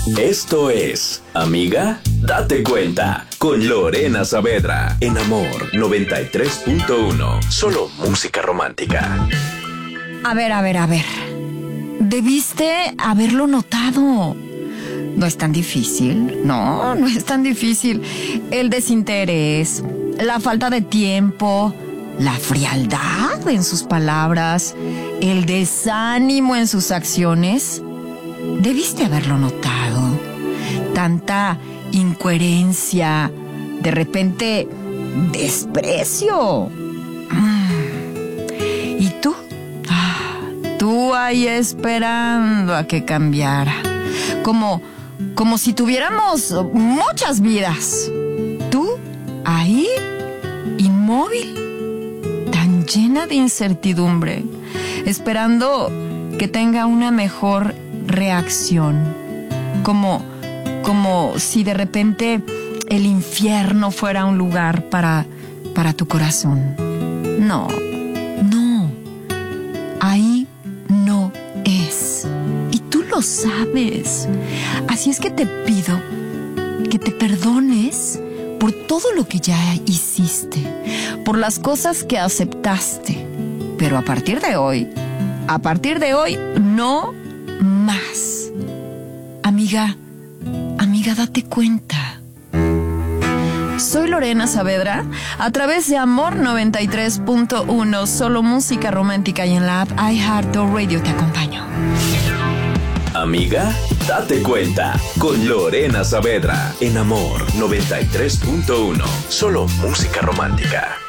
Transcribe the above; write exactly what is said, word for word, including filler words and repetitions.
Esto es Amiga, date cuenta, con Lorena Saavedra, en Amor noventa y tres punto uno, solo música romántica. A ver, a ver, a ver. Debiste haberlo notado. No es tan difícil, no, no es tan difícil. El desinterés, la falta de tiempo, la frialdad en sus palabras, el desánimo en sus acciones. Debiste haberlo notado. Tanta incoherencia, de repente desprecio. ¿Y tú? Ah, tú ahí esperando a que cambiara. Como, como si tuviéramos muchas vidas. Tú ahí, inmóvil, tan llena de incertidumbre, esperando que tenga una mejor reacción, como, como si de repente el infierno fuera un lugar para, para tu corazón. No, no, ahí no es, y tú lo sabes. Así es que te pido que te perdones por todo lo que ya hiciste, por las cosas que aceptaste, pero a partir de hoy, a partir de hoy, no más. Amiga, amiga, date cuenta. Soy Lorena Saavedra, a través de Amor noventa y tres punto uno, solo música romántica, y en la app iHeartRadio te acompaño. Amiga, date cuenta, con Lorena Saavedra, en Amor noventa y tres punto uno, solo música romántica.